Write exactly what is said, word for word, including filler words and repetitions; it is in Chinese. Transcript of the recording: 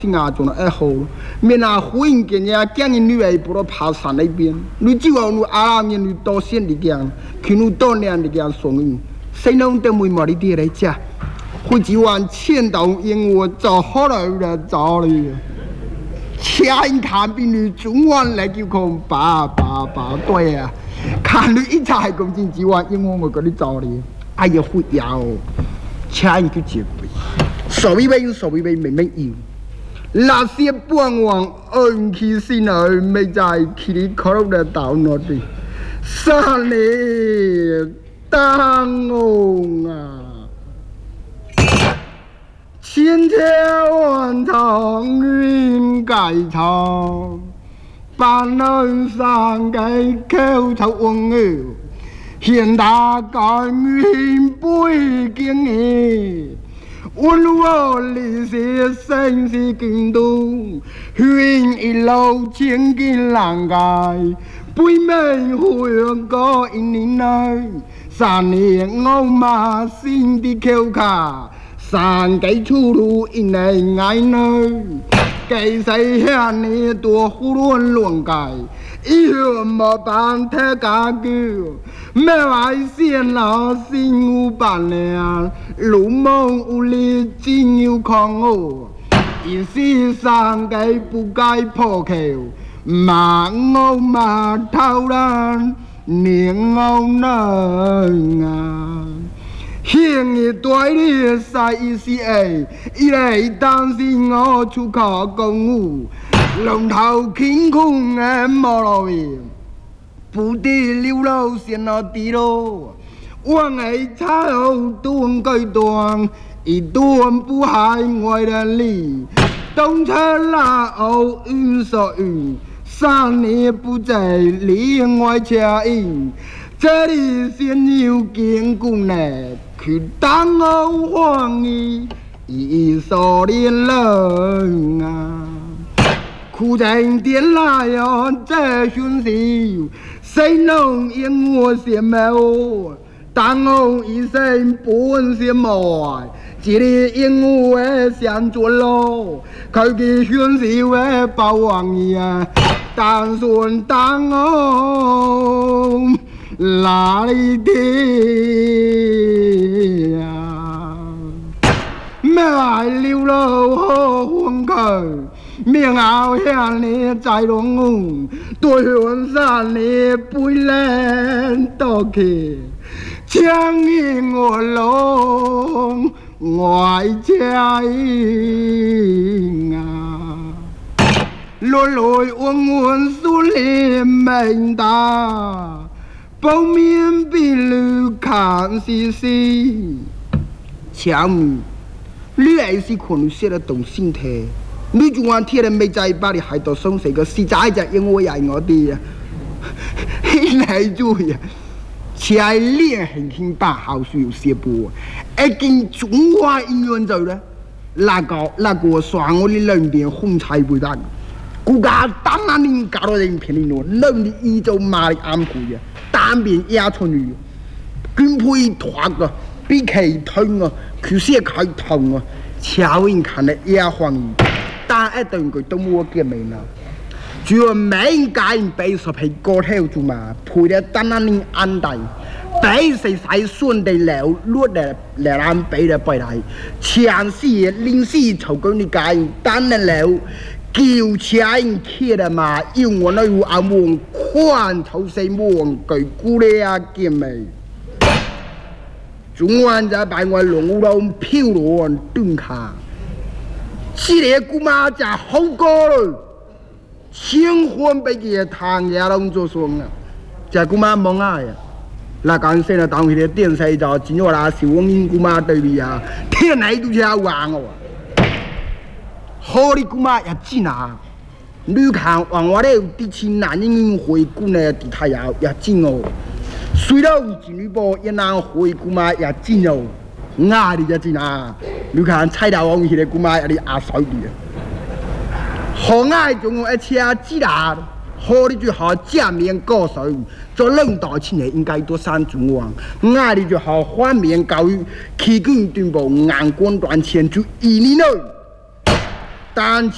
听啊，做那爱好，免那回应给人家讲因女儿不落爬山那边，你只要你阿拉面你到县里讲，去你到那里讲送你，谁能得没毛的爹来讲？会几晚千道因我找好了的找你，恰因看比你中晚来就看爸爸爸对啊，看你一才公斤几万因我我跟你找你，哎呀会要，恰因就结果，所以为所谓为明明有。那些半王恩气心儿没在气里考虑的到那里，三年当翁啊，千千万场云盖场，半人上给口头温柔，现大干云不经意。温柔里是生死更多，云一路千金浪街，背面回过一年来，三年我马心的口卡，三个出路一年爱内，给谁向你多胡乱乱改，以后没办太家狗。没外线老心有伴了，路梦有力真有狂哦，一时上该不该破口，马我马头人，念我人啊。现一对的赛一时哎，一来担心我出考公务，龙头天空的毛路边。不地流露先那地路，往爱彩后断改断，一断不害外人里，东车拉后运所运，三年不在里外车引，这里先有坚固呢，去当我欢喜，一所连人啊。苦尽点来哟，这讯息，谁能因我羡慕？当我一生本羡慕，这里因我想做咯，佢嘅讯息我包王呀，但算当我哪里的呀？咩爱流落好风口。命后向你在龙对云山你背脸多去，将因我龙外家应啊，落落温温苏里明大，报面比路看西西，强，你还是可能写得动心态。你就按天人没在把你害到伤死个，实在就因我爱我哋啊！来做呀，才练很轻把好需要写波，一经中华音乐做咧，那个那个算我的两边红彩不单，国家当然能搞到人便宜咯，两的依照马的安排呀，单边也出去，军配团个，比其痛啊，佢写开痛啊，超人看了也欢喜。但一頓佢都冇見面啦，主要每家人俾十係個條做嘛，陪得單單你安大，俾誰使順地了落嚟嚟攬俾你背嚟，前時臨時籌緊你家人單得了，叫車人企啦嘛，要我那有阿門寬頭四門佢估你啊見面，中環就把我龍龍漂落dun卡。这个姑妈就好过了，新婚被佢唐家拢做双啊！这姑妈忙啊呀，那刚才那当起的电视就真话啦，是我们姑妈对比啊，天来都是玩哦。好的姑妈也真啊，你看往我的第七男人回顾呢，地太阳也真哦。虽然金女宝也难回姑妈也真哦。我的也真啊！你看菜刀王迄个姑妈也哩阿嫂的，好爱中国一车子啦，好的就好正面高手，做领导青年应该多三中王，我的就好反面教育，起根tuyên bố ngàn quân đoàn chiến就一年内，但